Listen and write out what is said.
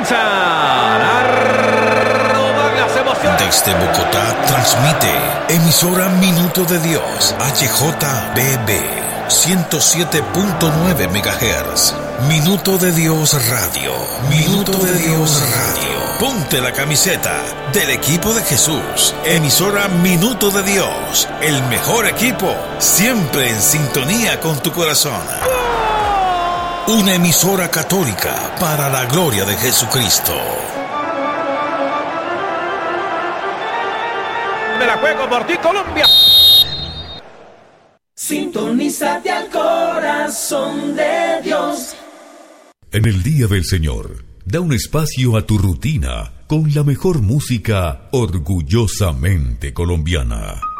comienzan a rodar las emociones. Desde Bogotá transmite emisora Minuto de Dios, HJBB 107.9 MHz. Minuto de Dios Radio. Minuto de Dios Radio. Ponte la camiseta del equipo de Jesús. Emisora Minuto de Dios. El mejor equipo, siempre en sintonía con tu corazón. Una emisora católica para la gloria de Jesucristo. Me la juego por ti, Colombia. Sintonízate al corazón de Dios. En el Día del Señor, da un espacio a tu rutina con la mejor música orgullosamente colombiana.